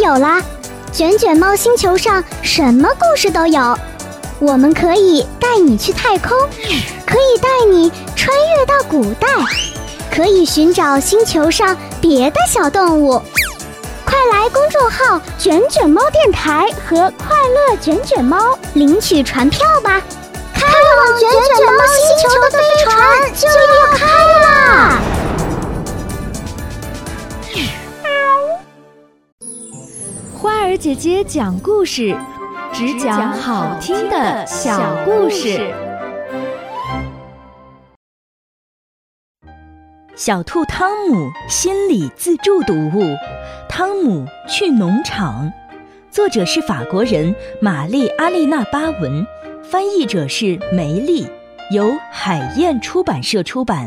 有啦，卷卷猫星球上什么故事都有，我们可以带你去太空，可以带你穿越到古代，可以寻找星球上别的小动物。快来公众号卷卷猫电台和快乐卷卷猫领取船票吧，开往卷卷猫星球的飞船就要开啦！ 花儿姐姐讲故事，只讲好听的小故事。 小兔汤姆心理自助读物《汤姆去农场》，作者是法国人玛丽·阿丽娜·巴文，翻译者是梅丽，由海燕出版社出版。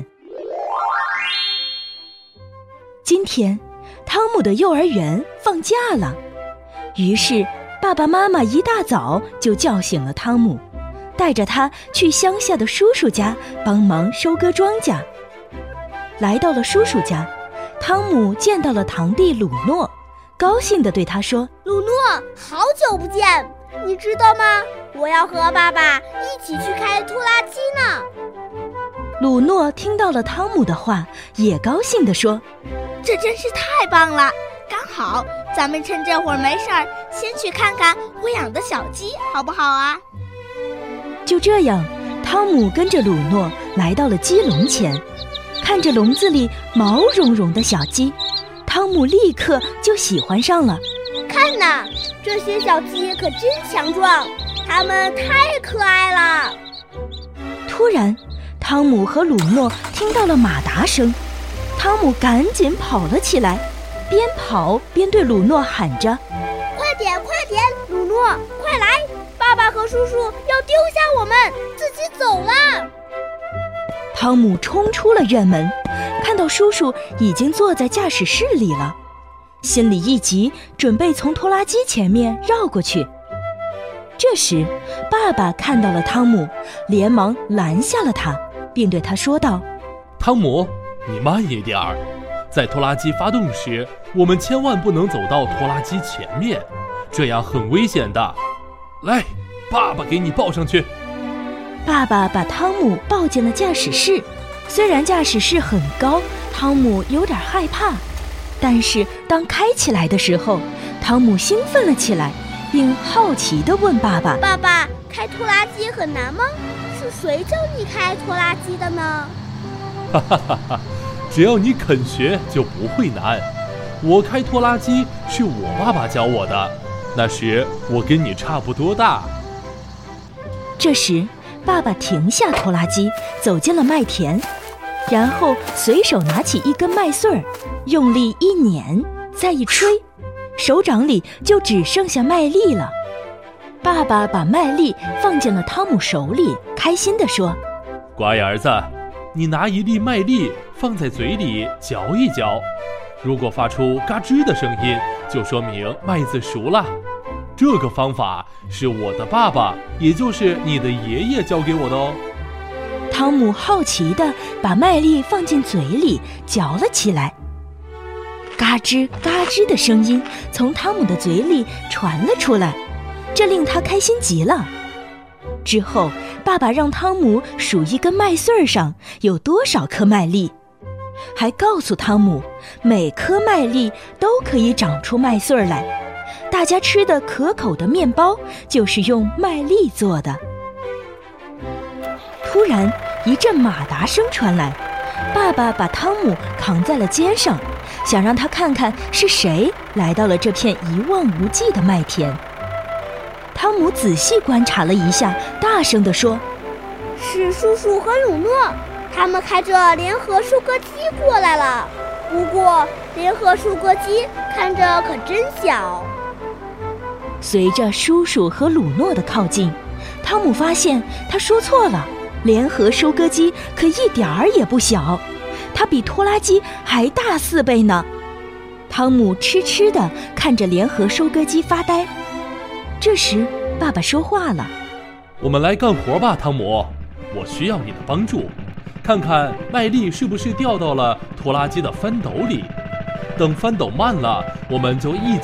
今天，汤姆的幼儿园放假了，于是爸爸妈妈一大早就叫醒了汤姆，带着他去乡下的叔叔家帮忙收割庄稼。来到了叔叔家，汤姆见到了堂弟鲁诺，高兴地对他说：“ 鲁诺，好久不见，你知道吗？我要和爸爸一起去开拖拉机呢。” 鲁诺听到了汤姆的话，也高兴地说：“ 这真是太棒了！刚好咱们趁这会儿没事儿，先去看看我养的小鸡，好不好啊？” 就这样，汤姆跟着鲁诺来到了鸡笼前，看着笼子里毛茸茸的小鸡，汤姆立刻就喜欢上了。 看呐，这些小鸡可真强壮，它们太可爱了。 突然，汤姆和鲁诺听到了马达声，汤姆赶紧跑了起来，边跑边对鲁诺喊着：“ 快点，快点，鲁诺，快来！爸爸和叔叔要丢下我们，自己走了。” 汤姆冲出了院门，看到叔叔已经坐在驾驶室里了，心里一急，准备从拖拉机前面绕过去。这时，爸爸看到了汤姆，连忙拦下了他，并对他说道：“ 汤姆，你慢一点儿，在拖拉机发动时，我们千万不能走到拖拉机前面，这样很危险的。来，爸爸给你抱上去。” 爸爸把汤姆抱进了驾驶室，虽然驾驶室很高，汤姆有点害怕，但是当开起来的时候，汤姆兴奋了起来，并好奇地问爸爸：“ 爸爸，开拖拉机很难吗？是谁教你开拖拉机的呢？” 哈哈哈哈，只要你肯学就不会难。我开拖拉机是我爸爸教我的，那时我跟你差不多大。 这时爸爸停下拖拉机，走进了麦田，然后随手拿起一根麦穗儿，用力一捻，再一吹，手掌里就只剩下麦粒了。爸爸把麦粒放进了汤姆手里，开心地说：“ 乖儿子，你拿一粒麦粒放在嘴里嚼一嚼，如果发出嘎吱的声音，就说明麦子熟了。这个方法是我的爸爸，也就是你的爷爷教给我的哦。” 汤姆好奇地把麦粒放进嘴里嚼了起来，嘎吱嘎吱的声音从汤姆的嘴里传了出来，这令他开心极了。之后，爸爸让汤姆数一根麦穗上有多少颗麦粒，还告诉汤姆，每颗麦粒都可以长出麦穗来。大家吃的可口的面包就是用麦粒做的。突然，一阵马达声传来，爸爸把汤姆扛在了肩上，想让他看看是谁来到了这片一望无际的麦田。汤姆仔细观察了一下，大声地说：“ 是叔叔和鲁诺，他们开着联合收割机过来了。不过，联合收割机看着可真小。” 随着叔叔和鲁诺的靠近，汤姆发现他说错了，联合收割机可一点儿也不小，它比拖拉机还大4倍呢。汤姆痴痴地看着联合收割机发呆。这时，爸爸说话了：“ 我们来干活吧，汤姆，我需要你的帮助。看看麦粒是不是掉到了拖拉机的翻斗里。等翻斗慢了，我们就一